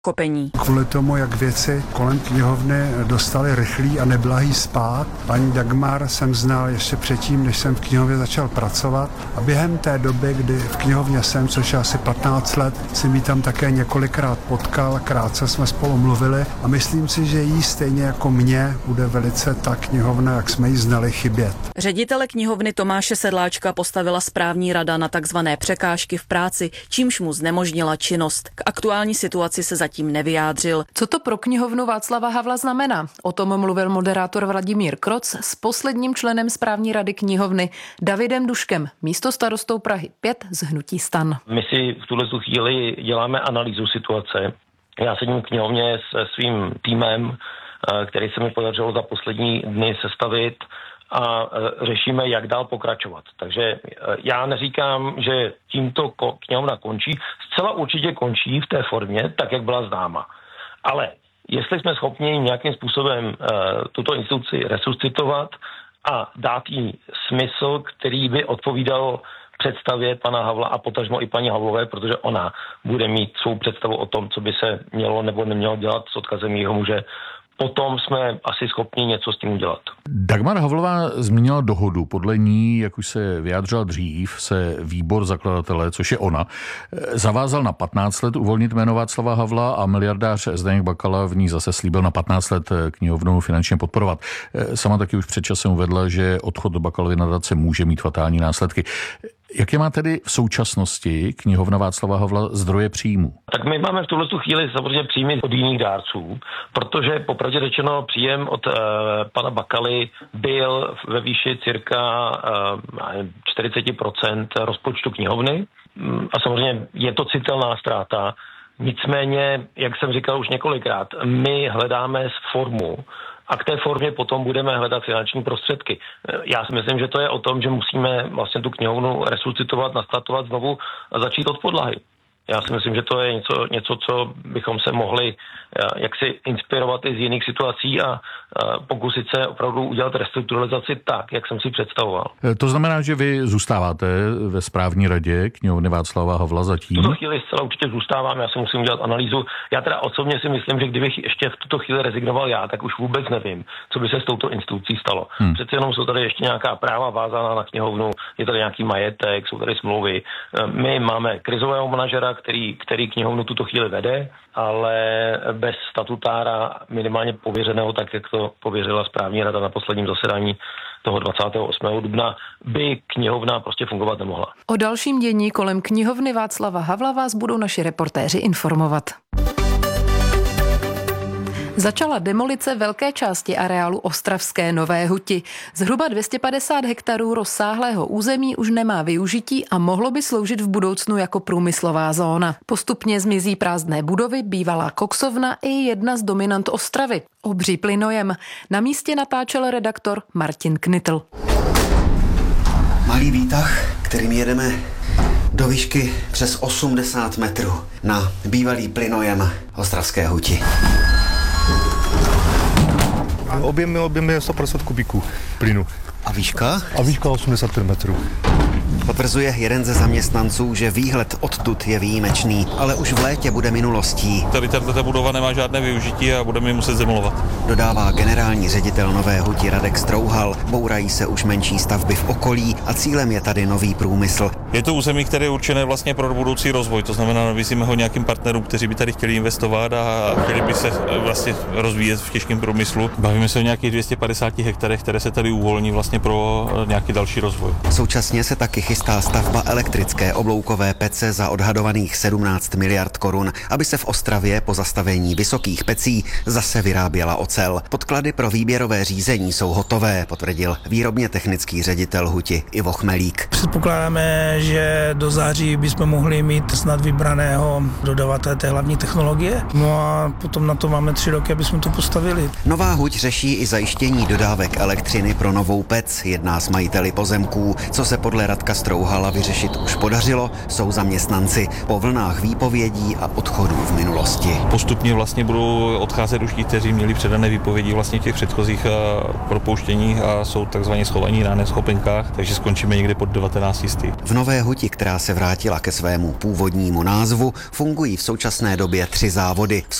kopení. Kvůli tomu, jak věci kolem knihovny dostaly rychlý a neblahý spád, paní Dagmar jsem znal ještě předtím, než jsem v knihovně začal pracovat, a během té doby, kdy v knihovně jsem, což je asi 15 let, jsem ji tam také několikrát potkal, krátce jsme spolu mluvili a myslím si, že jí stejně jako mě bude velice ta knihovna, jak jsme ji znali, chybět. Ředitele knihovny Tomáše Sedláčka postavila správní rada na takzvané překážky v práci, čímž mu znemožnila činnost. K aktuální situaci se zatím nevyjádřil. Co to pro knihovnu Václava Havla znamená? O tom mluvil moderátor Vladimír Kroc s posledním členem správní rady knihovny Davidem Duškem, místostarostou Prahy 5 z hnutí STAN. My si v tuhle chvíli děláme analýzu situace. Já sedím v knihovně se svým týmem, který se mi podařilo za poslední dny sestavit, a řešíme, jak dál pokračovat. Takže já neříkám, že tímto knihovna končí. Zcela určitě končí v té formě, tak, jak byla známa. Ale jestli jsme schopni nějakým způsobem tuto instituci resuscitovat a dát jí smysl, který by odpovídal představě pana Havla a potažmo i paní Havlové, protože ona bude mít svou představu o tom, co by se mělo nebo nemělo dělat s odkazem jejího muže, potom jsme asi schopni něco s tím udělat. Dagmar Havlová zmínila dohodu. Podle ní, jak už se vyjádřila dřív, se výbor zakladatele, což je ona, zavázal na 15 let uvolnit jméno Václava Havla a miliardář Zdeněk Bakala v ní zase slíbil na 15 let knihovnu finančně podporovat. Sama taky už před časem uvedla, že odchod do Bakalovy nadace může mít fatální následky. Jaké má tedy v současnosti knihovna Václava Havla zdroje příjmu? Tak my máme v tuhle40 samozřejmě příjmy od jiných dárců, protože popravdě řečeno příjem od pana Bakaly byl ve výši cirka 40% rozpočtu knihovny a samozřejmě je to citelná ztráta. Nicméně, jak jsem říkal už několikrát, my hledáme formu a k té formě potom budeme hledat finanční prostředky. Já si myslím, že to je o tom, že musíme vlastně tu knihovnu resuscitovat, nastartovat znovu a začít od podlahy. Já si myslím, že to je něco, co bychom se mohli jaksi inspirovat i z jiných situací a pokusit se opravdu udělat restrukturalizaci tak, jak jsem si představoval. To znamená, že vy zůstáváte ve správní radě knihovny Václava Havla zatím? V tuto chvíli zcela určitě zůstávám, já si musím udělat analýzu. Já teda osobně si myslím, že kdybych ještě v tuto chvíli rezignoval já, tak už vůbec nevím, co by se s touto institucí stalo. Přece jenom jsou tady ještě nějaká práva vázaná na knihovnu, je tady nějaký majetek, jsou tady smlouvy. My máme krizového manažera, který knihovnu tuto chvíli vede, ale bez statutára minimálně pověřeného, tak jak to pověřila správní rada na posledním zasedání toho 28. dubna, by knihovna prostě fungovat nemohla. O dalším dění kolem knihovny Václava Havla vás budou naši reportéři informovat. Začala demolice velké části areálu ostravské Nové Huti. Zhruba 250 hektarů rozsáhlého území už nemá využití a mohlo by sloužit v budoucnu jako průmyslová zóna. Postupně zmizí prázdné budovy, bývalá koksovna i jedna z dominant Ostravy, obří plynojem. Na místě natáčel redaktor Martin Knitl. Malý výtah, kterým jedeme do výšky přes 80 metrů na bývalý plynojem Ostravské Huti. Objem je 150 kubíků plynu. A výška? A výška 85 metrů. Potvrzuje jeden ze zaměstnanců, že výhled odtud je výjimečný, ale už v létě bude minulostí. Tady tato budova nemá žádné využití a budeme ji muset demolovat. Dodává generální ředitel Nové Huti Radek Strouhal. Bourají se už menší stavby v okolí a cílem je tady nový průmysl. Je to území, které je určené vlastně pro budoucí rozvoj, to znamená, nabízíme ho nějakým partnerům, kteří by tady chtěli investovat a chtěli by se vlastně rozvíjet v těžkém průmyslu. Bavíme se o nějakých 250 hektarech, které se tady uvolní vlastně pro nějaký další rozvoj. Současně se taky chystá stavba elektrické obloukové pece za odhadovaných 17 miliard korun, aby se v Ostravě po zastavení vysokých pecí zase vyráběla ocel. Podklady pro výběrové řízení jsou hotové, potvrdil výrobně technický ředitel Huti Ivo Chmelík. Předpokládáme, že do září bychom mohli mít snad vybraného dodavatele té hlavní technologie. No a potom na to máme 3 roky, aby jsme to postavili. Nová Huť řeší i zajištění dodávek elektřiny pro novou pec, jedná s majiteli pozemků, co se podle Radka Strouhala vyřešit už podařilo, jsou zaměstnanci po vlnách výpovědí a odchodů v minulosti. Postupně vlastně budou odcházet už ti, kteří měli předané výpovědi vlastně těch předchozích propouštěních a jsou takzvaně schovaní na neschopenkách, takže skončíme někde pod 19 sty. V Nové Huti, která se vrátila ke svému původnímu názvu, fungují v současné době 3 závody.